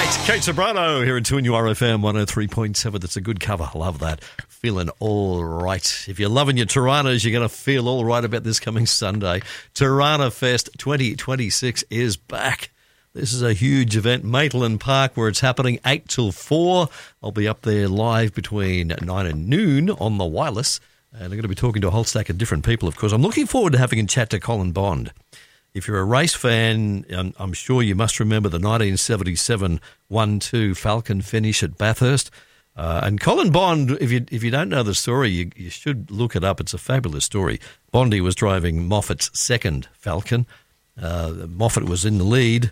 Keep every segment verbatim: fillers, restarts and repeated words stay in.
right, Kate Sobrano here at two N U R F M one oh three point seven. That's a good cover. Love that. Feeling all right. If you're loving your Toranas, you're going to feel all right about this coming Sunday. Torana Fest twenty twenty-six is back. This is a huge event, Maitland Park, where it's happening eight till four. I'll be up there live between nine and noon on the wireless. And I'm going to be talking to a whole stack of different people, of course. I'm looking forward to having a chat to Colin Bond. If you're a race fan, I'm, I'm sure you must remember the nineteen seventy-seven one two Falcon finish at Bathurst. Uh, and Colin Bond, if you if you don't know the story, you, you should look it up. It's a fabulous story. Bondy was driving Moffat's second Falcon. Uh, Moffat was in the lead.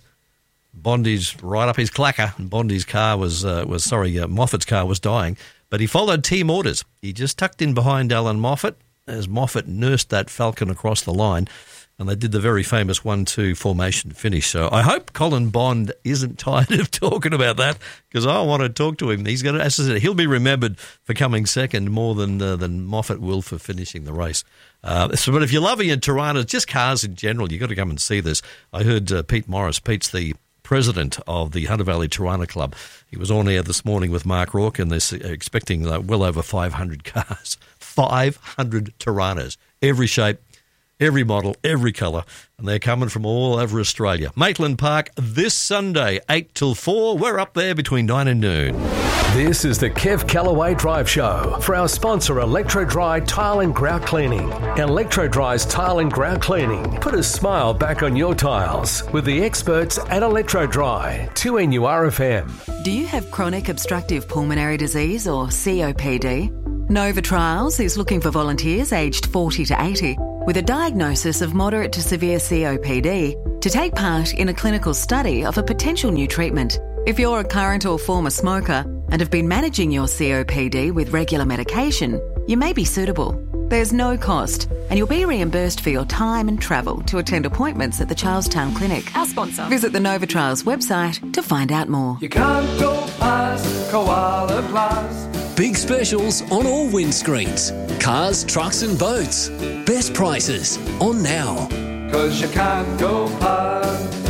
Bondy's right up his clacker, and Bondy's car was, uh, was sorry, uh, Moffat's car was dying. But he followed team orders. He just tucked in behind Alan Moffat as Moffat nursed that Falcon across the line, and they did the very famous one two formation finish. So I hope Colin Bond isn't tired of talking about that, because I want to talk to him. He's going to, as I said, he'll be remembered for coming second more than uh, than Moffat will for finishing the race. Uh, so, but if you're loving your Torana, just cars in general, you've got to come and see this. I heard uh, Pete Morris. Pete's the president of the Hunter Valley Torana Club. He was on air this morning with Mark Rourke, and they're expecting uh, well over five hundred cars. five hundred Toranas, every shape, every model, every colour, and they're coming from all over Australia. Maitland Park this Sunday, eight till four. We're up there between nine and noon. This is the Kev Callaway Drive Show for our sponsor, Electro Dry Tile and Grout Cleaning. Electro Dry's Tile and Grout Cleaning. Put a smile back on your tiles with the experts at Electro Dry, two N U R F M. Do you have chronic obstructive pulmonary disease or C O P D? Nova Trials is looking for volunteers aged forty to eighty with a diagnosis of moderate to severe C O P D to take part in a clinical study of a potential new treatment. If you're a current or former smoker and have been managing your C O P D with regular medication, you may be suitable. There's no cost, and you'll be reimbursed for your time and travel to attend appointments at the Charlestown Clinic. Our sponsor. Visit the Nova Trials website to find out more. You can't go past Koala Plus. Big specials on all windscreens. Cars, trucks and boats. Best prices on now. Cause you can't go past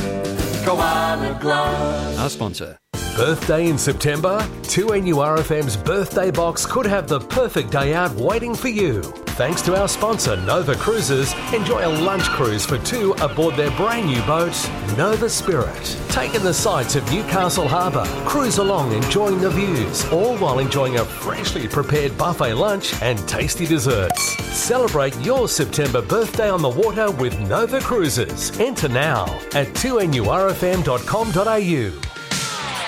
Koala Glass. Our sponsor. Birthday in September? two N U R F M's birthday box could have the perfect day out waiting for you. Thanks to our sponsor, Nova Cruises, enjoy a lunch cruise for two aboard their brand new boat, Nova Spirit. Take in the sights of Newcastle Harbour, cruise along enjoying the views, all while enjoying a freshly prepared buffet lunch and tasty desserts. Celebrate your September birthday on the water with Nova Cruises. Enter now at two N U R F M dot com dot A U.